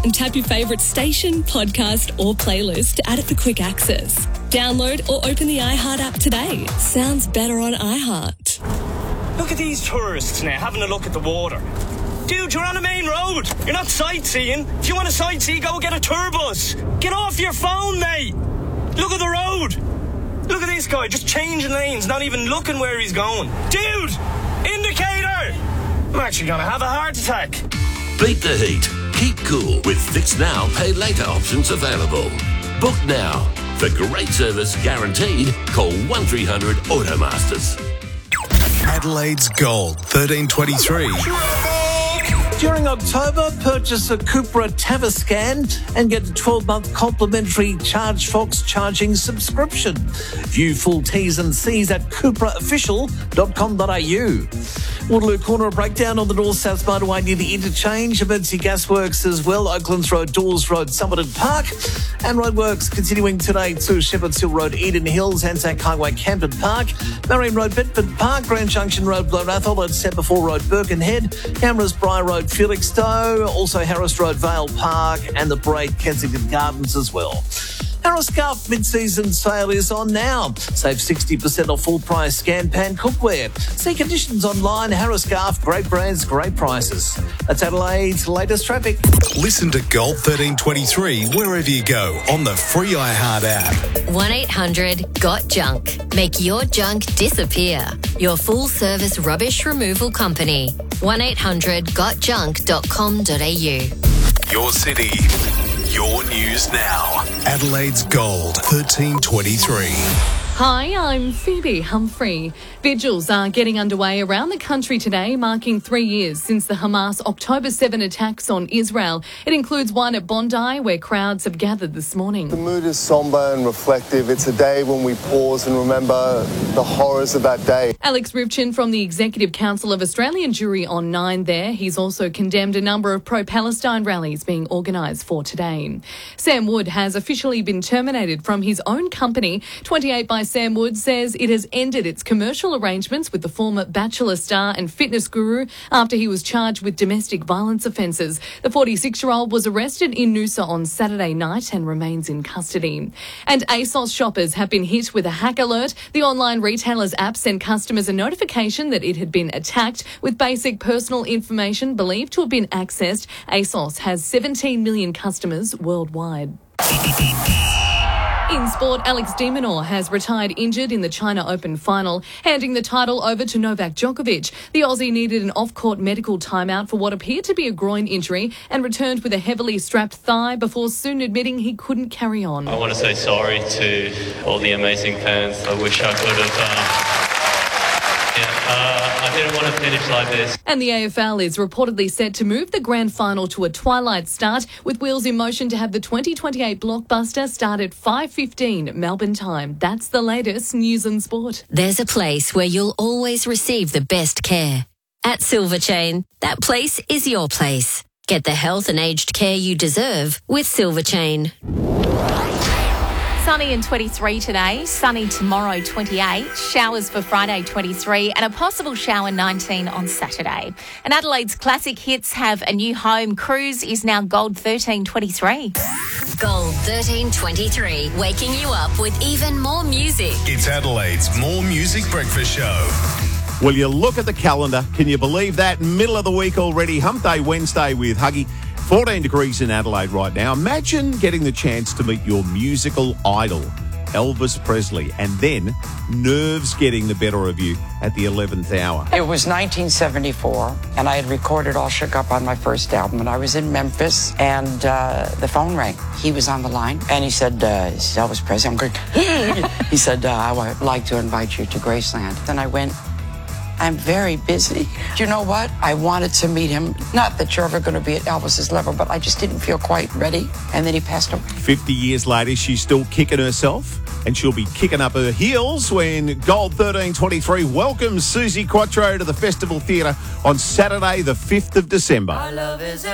and tap your favourite station, podcast or playlist to add it for quick access. Download or open the iHeart app today. Sounds better on iHeart. Look at these tourists now having a look at the water. Dude, you're on a main road. You're not sightseeing. If you want to sightsee, go get a tour bus. Get off your phone, mate. Look at the road. Look at this guy just changing lanes, not even looking where he's going. Dude, indicator. I'm actually going to have a heart attack. Beat the heat. Keep cool with Fix Now, Pay Later options available. Book now. For great service guaranteed, call 1300 Automasters. Adelaide's Gold, 1323. During October, purchase a Cupra Tavascan and get a 12-month complimentary ChargeFox charging subscription. View full T's and C's at cupraofficial.com.au. Waterloo Corner, a breakdown on the North-South Motorway near the interchange. Emergency gasworks as well. Oaklands Road, Dawes Road, Summerton Park. And roadworks continuing today to Shepherd's Hill Road, Eden Hills, Anzac Highway, Camden Park. Marion Road, Bedford Park. Grand Junction Road, Blow Athol. And Semper Road, Birkenhead. Cameras, Briar Road, Felixstowe. Also Harris Road, Vale Park. And the Braid, Kensington Gardens as well. Harris Scarf mid-season sale is on now. Save 60% off full-price scan pan cookware. See conditions online. Harris Scarf, great brands, great prices. That's Adelaide's latest traffic. Listen to Gold 1323 wherever you go on the free iHeart app. 1-800-GOT-JUNK. Make your junk disappear. Your full-service rubbish removal company. 1-800-GOTJUNK.com.au. Your city, your news now. Adelaide's Gold, 1323. Hi, I'm Phoebe Humphrey. Vigils are getting underway around the country today, marking 3 years since the Hamas October 7 attacks on Israel. It includes one at Bondi, where crowds have gathered this morning. The mood is sombre and reflective. It's a day when we pause and remember the horrors of that day. Alex Rivchin from the Executive Council of Australian Jewry on 9 there. He's also condemned a number of pro-Palestine rallies being organised for today. Sam Wood has officially been terminated from his own company. 28 by Sam Wood says it has ended its commercial arrangements with the former Bachelor star and fitness guru after he was charged with domestic violence offences. The 46-year-old was arrested in Noosa on Saturday night and remains in custody. And ASOS shoppers have been hit with a hack alert. The online retailer's app sent customers a notification that it had been attacked with basic personal information believed to have been accessed. ASOS has 17 million customers worldwide. In sport, Alex de Minaur has retired injured in the China Open final, handing the title over to Novak Djokovic. The Aussie needed an off-court medical timeout for what appeared to be a groin injury and returned with a heavily strapped thigh before soon admitting he couldn't carry on. I want to say sorry to all the amazing fans. I wish I could have... I didn't want to finish like this. And the AFL is reportedly set to move the grand final to a twilight start, with wheels in motion to have the 2028 blockbuster start at 5:15 Melbourne time. That's the latest news and sport. There's a place where you'll always receive the best care. At Silver Chain, that place is your place. Get the health and aged care you deserve with Silver Chain. Sunny and 23 today, sunny tomorrow 28, showers for Friday 23 and a possible shower 19 on Saturday. And Adelaide's classic hits have a new home. Cruise is now Gold 1323. Gold 1323, waking you up with even more music. It's Adelaide's More Music Breakfast Show. Will you look at the calendar? Can you believe that? Middle of the week already, Hump Day Wednesday with Huggy. 14 degrees in Adelaide right now. Imagine getting the chance to meet your musical idol, Elvis Presley, and then nerves getting the better of you at the 11th hour. It was 1974, and I had recorded All Shook Up on my first album, and I was in Memphis, and the phone rang. He was on the line, and he said, this is Elvis Presley. I'm going, he said, I would like to invite you to Graceland. And I went, I'm very busy. Do you know what? I wanted to meet him. Not that you're ever going to be at Elvis's level, but I just didn't feel quite ready. And then he passed away. 50 years later, she's still kicking herself, and she'll be kicking up her heels when Gold 1323 welcomes Suzi Quatro to the Festival Theatre on Saturday, the 5th of December.